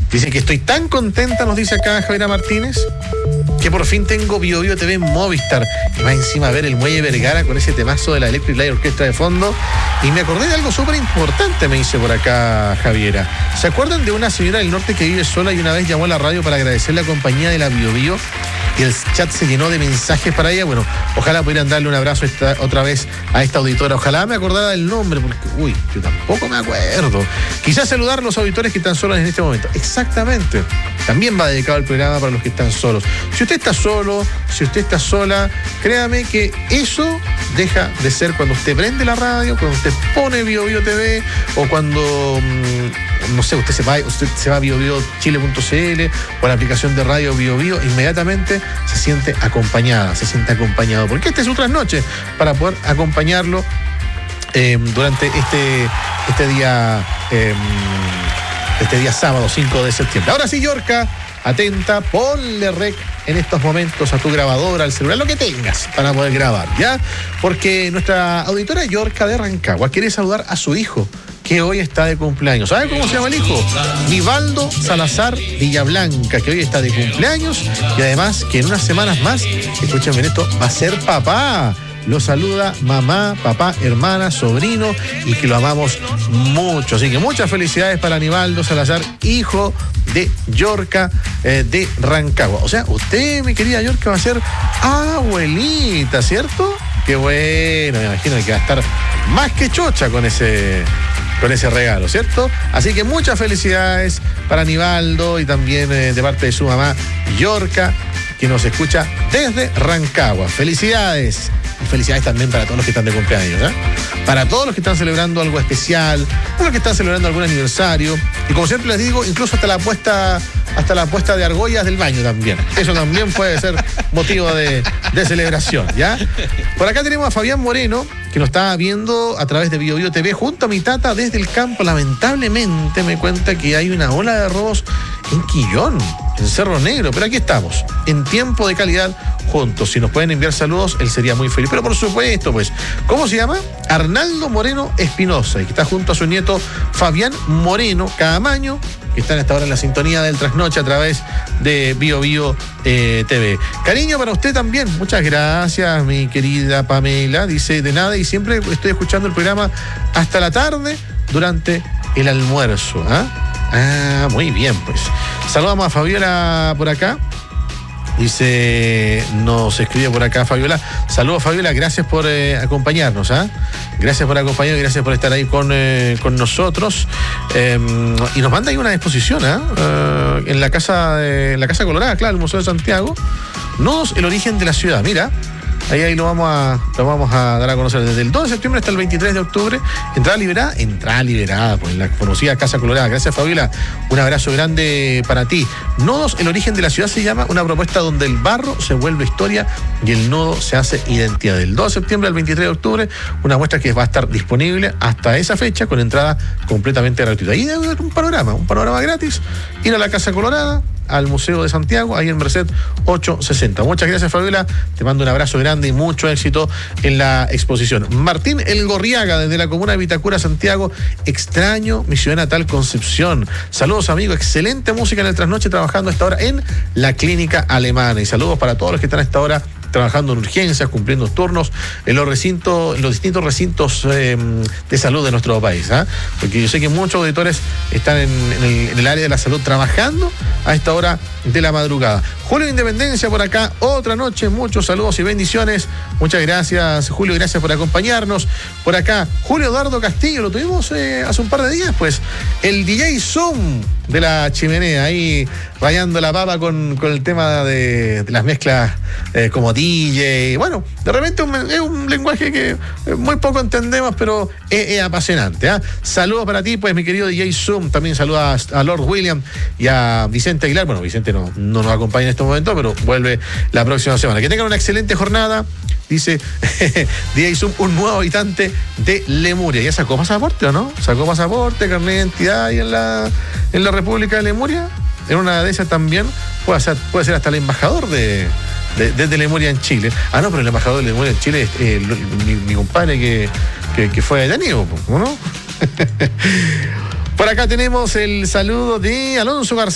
Dice que estoy tan contenta, nos dice acá Javiera Martínez, que por fin tengo Bio Bio TV en Movistar. Y va encima a ver el Muelle Vergara con ese temazo de la Electric Light Orquestra de fondo. Y me acordé de algo súper importante, me dice por acá Javiera. ¿Se acuerdan de una señora del norte que vive sola y una vez llamó a la radio para agradecer la compañía de la Bio Bio? Y el chat se llenó de mensajes para ella. Bueno, ojalá pudieran darle un abrazo otra vez a esta auditora. Ojalá me acordara del nombre, porque, yo tampoco me acuerdo. Quizás saludar a los auditores que están solos en este momento. Exactamente. También va dedicado el programa para los que están solos. Si usted está solo, si usted está sola, créame que eso deja de ser cuando usted prende la radio, cuando usted pone Bio Bio TV, o cuando, no sé, usted se va a biobiochile.cl o a la aplicación de radio Bio Bio, inmediatamente se siente acompañada, se siente acompañado, porque esta es su trasnoche para poder acompañarlo durante este día sábado 5 de septiembre. Ahora sí, Yorka, atenta, ponle rec en estos momentos a tu grabadora, al celular, lo que tengas para poder grabar, ¿ya? Porque nuestra auditora Yorka de Rancagua quiere saludar a su hijo, que hoy está de cumpleaños. ¿Sabe cómo se llama el hijo? Nivaldo Salazar Villablanca, que hoy está de cumpleaños y además que en unas semanas más, escúchenme esto, va a ser papá. Lo saluda mamá, papá, hermana, sobrino y que lo amamos mucho. Así que muchas felicidades para Nivaldo Salazar, hijo de Yorka de Rancagua. O sea, usted, mi querida Yorka, va a ser abuelita, ¿cierto? Qué bueno, me imagino que va a estar más que chocha con ese regalo, ¿cierto? Así que muchas felicidades para Nivaldo y también de parte de su mamá, Yorka, que nos escucha desde Rancagua. Felicidades. Y felicidades también para todos los que están de cumpleaños, ¿eh? Para todos los que están celebrando algo especial, para los que están celebrando algún aniversario. Y como siempre les digo, incluso hasta la apuesta de argollas del baño también. Eso también puede ser motivo de celebración, ¿ya? Por acá tenemos a Fabián Moreno, que nos está viendo a través de Bio Bio TV junto a mi tata desde el campo. Lamentablemente me cuenta que hay una ola de robos en Quillón, en Cerro Negro, pero aquí estamos, en tiempo de calidad, juntos. Si nos pueden enviar saludos, él sería muy feliz. Pero por supuesto, pues, ¿cómo se llama? Arnaldo Moreno Espinosa, y que está junto a su nieto Fabián Moreno Caamaño, que están hasta ahora en la sintonía del Trasnoche a través de Bio Bio TV. Cariño para usted también. Muchas gracias, mi querida Pamela. Dice, de nada, y siempre estoy escuchando el programa hasta la tarde durante el almuerzo. Muy bien, pues. Saludamos a Fabiola por acá. Dice, nos escribe por acá Fabiola. Saludos, Fabiola, gracias por acompañarnos, Gracias por acompañarnos, gracias por estar ahí con nosotros. Y nos manda ahí una exposición, en la Casa Colorada, claro, el Museo de Santiago. Nodos, el origen de la ciudad, mira. Ahí lo vamos a dar a conocer desde el 2 de septiembre hasta el 23 de octubre. Entrada liberada por la conocida Casa Colorada. Gracias, Fabiola. Un abrazo grande para ti. Nodos, el origen de la ciudad se llama una propuesta donde el barro se vuelve historia y el nodo se hace identidad. Del 2 de septiembre al 23 de octubre, una muestra que va a estar disponible hasta esa fecha con entrada completamente gratuita. Y debe haber un panorama gratis. Ir a la Casa Colorada, al Museo de Santiago, ahí en Merced 860. Muchas gracias, Fabiola. Te mando un abrazo grande y mucho éxito en la exposición. Martín Elgorriaga, desde la comuna de Vitacura, Santiago. Extraño mi ciudad natal, Concepción. Saludos, amigo. Excelente música en el Trasnoche, trabajando a esta hora en la Clínica Alemana. Y saludos para todos los que están a esta hora trabajando en urgencias, cumpliendo turnos en los distintos recintos de salud de nuestro país, porque yo sé que muchos auditores están en el área de la salud trabajando a esta hora de la madrugada. Julio Independencia por acá, otra noche, muchos saludos y bendiciones. Muchas gracias, Julio, gracias por acompañarnos. Por acá, Julio Eduardo Castillo, lo tuvimos hace un par de días, pues, el DJ Zoom de la chimenea, ahí rayando la papa con el tema de las mezclas como DJ. Bueno, de repente es un lenguaje que muy poco entendemos, pero es apasionante. Saludos para ti, pues, mi querido DJ Zoom. También saludos a Lord William y a Vicente Aguilar. Bueno, Vicente no nos acompaña en este momento, pero vuelve la próxima semana. Que tengan una excelente jornada. Dice DJ Zoom, un nuevo habitante de Lemuria. ¿Ya sacó pasaporte o no? ¿Sacó pasaporte, carnet de identidad ahí en la República de Lemuria? En una de esas también puede ser hasta el embajador de Lemuria en Chile. No, pero el embajador de Lemuria en Chile es mi compadre que fue detenido, ¿no? Por acá tenemos el saludo de Alonso García.